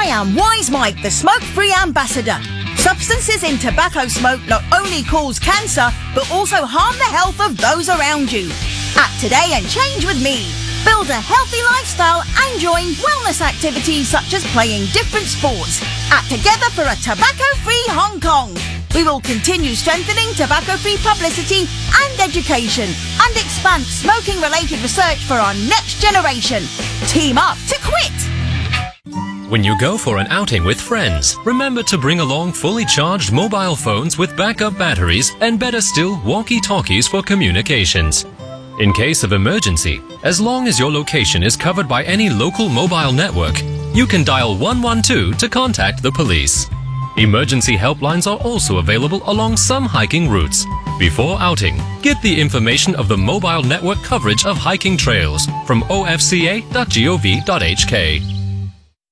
I am Wise Mike, the smoke-free ambassador. Substances in tobacco smoke not only cause cancer, but also harm the health of those around you. Act today and change with me. Build a healthy lifestyle and join wellness activities such as playing different sports. Act together for a tobacco-free Hong Kong. We will continue strengthening tobacco-free publicity and education and expand smoking-related research for our next generation. Team up to quit! When you go for an outing with friends, remember to bring along fully charged mobile phones with backup batteries and better still walkie-talkies for communications. In case of emergency, as long as your location is covered by any local mobile network, you can dial 112 to contact the police. Emergency helplines are also available along some hiking routes. Before outing, get the information of the mobile network coverage of hiking trails from ofca.gov.hk.